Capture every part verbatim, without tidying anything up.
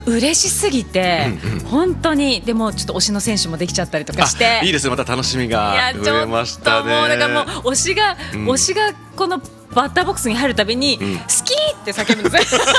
嬉しすぎて、 うんうん、 本当に。でもちょっと推しの選手もできちゃったりとかして、 いいですね、また楽しみが増えましたね。 いやちょっともうだからもう推しが、うん、推しがこのバッターボックスに入るたびに、うん、好きって叫ぶんですよ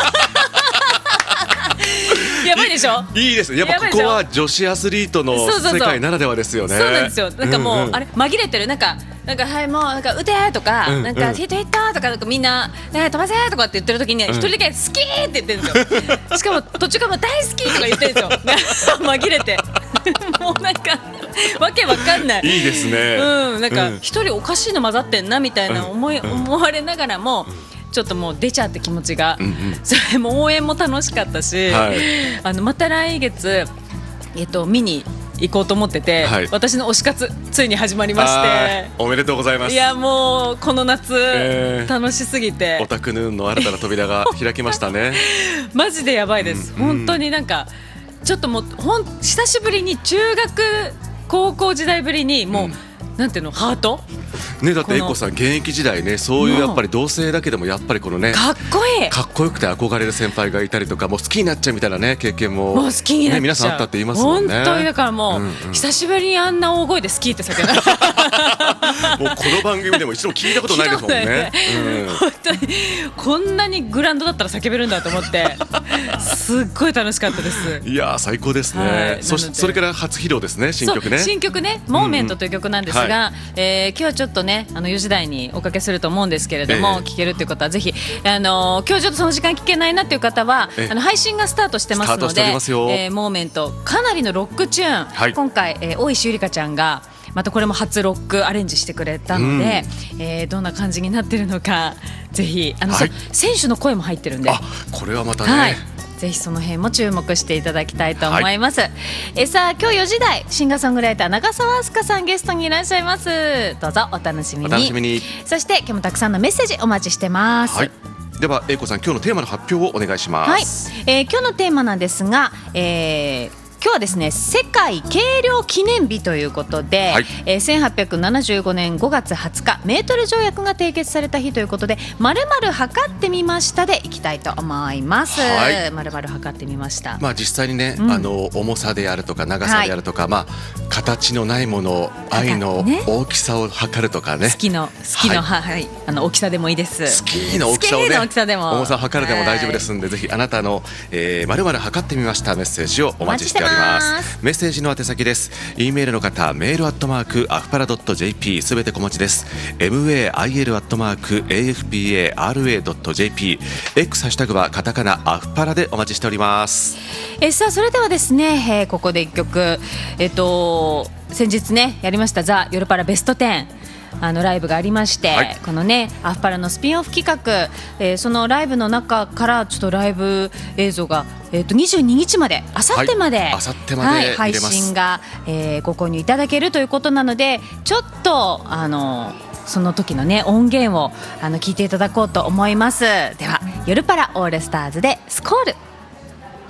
やばいでしょ。 いいですね。やっぱここは女子アスリートの世界ならではですよね。 そうなんですよ。なんかもう、うんうん、あれ紛れてるなんかなんかはいもうなんか打てとか、うんうん、なんかヒットヒットとかなんかみんな、ね、飛ばせとかって言ってる時に一人だけ好きって言ってるんですよしかも途中からも大好きとか言ってるんですよ紛れてもうなんかわけわかんない。 いいですね。 うん、なんか一人おかしいの混ざってんなみたいな思い、うん、思われながらも、ちょっともう出ちゃって気持ちが、うんうん、それも応援も楽しかったし、はい、あのまた来月、えっと、見に行こうと思ってて、はい、私の推し活ついに始まりまして、 おめでとうございます。 いやもうこの夏、えー、楽しすぎてオタクヌーンの新たな扉が開きましたねマジでやばいです、うん、本当になんかちょっともうほん久しぶりに中学高校時代ぶりにもう、うん、なんていうのハートね、だってエイコさん現役時代ね、そういうやっぱり同性だけでもやっぱりこのねかっこいいかっこよくて憧れる先輩がいたりとか、もう好きになっちゃうみたいなね経験ももう好きになっちゃう、 ね、皆さんあったって言いますもんね。 本当にだからもう、うんうん、久しぶりにあんな大声で好きって叫んだもうこの番組でも一度聞いたことないですもんね、 うん、本当にこんなにグラウンドだったら叫べるんだと思ってすっごい楽しかったです。 いや最高ですね、はい、そ, それから初披露ですね、新曲ね。 新曲ね、モーメントという曲なんですが、うんうんはい、えー、今日はちょっとねあのよじ台におかけすると思うんですけれども、えー、聞けるという方はぜひ、あのー、今日ちょっとその時間聞けないなという方は、えー、あの配信がスタートしてますので、えー、モーメントかなりのロックチューン、はい、今回、えー、大石ゆりかちゃんがまたこれも初ロックアレンジしてくれたので、うん、えー、どんな感じになってるのかぜひあの、はい、選手の声も入ってるんで、 あこれはまたね、 はい、ぜひその辺も注目していただきたいと思います、はい、えさあ今日よじ台シンガーソングライター長澤明日香さんゲストにいらっしゃいます。どうぞお楽しみ に, お楽しみに。 そして今日もたくさんのメッセージお待ちしてます、 はい、では英子さん今日のテーマの発表をお願いします。 はい、えー、今日のテーマなんですが、えー今日はですね世界軽量記念日ということで、はい、えー、せんはっぴゃくななじゅうごねんごがつはつかメートル条約が締結された日ということで、〇〇測ってみましたでいきたいと思います。はい、〇〇測ってみました。 まあ、実際にね、うん、あの重さであるとか長さであるとか、はい、まあ、形のないもの愛の大きさを測るとかね、 好きの好きの、はいはい、あの大きさでもいいです。 スキーの大きさをね、 大きさでも重さを測るでも大丈夫ですんで、ぜひあなたの、えー、〇〇測ってみましたメッセージをお待ちしております。メッセージの宛先です。 E メールの方メールアットマークアフパラドット ジェーピー すべて小文字です。 メール アットマーク エーエフピーエーアールエードット ジェーピー X ハッシュタグはカタカナアフパラでお待ちしております。 えさあそれではですね、えー、ここでいっきょく、えっと先日ねやりましたザ・ヨルパラベストテンあのライブがありまして、はい、このねアフパラのスピンオフ企画、えー、そのライブの中からちょっとライブ映像が、えー、とにじゅうににちまであさってまで、はい、 あさってまで、はい、 配信が、えー、ご購入いただけるということなので、ちょっとあのその時のね音源をあの聞いていただこうと思います。ではヨルパラオールスターズでスコール。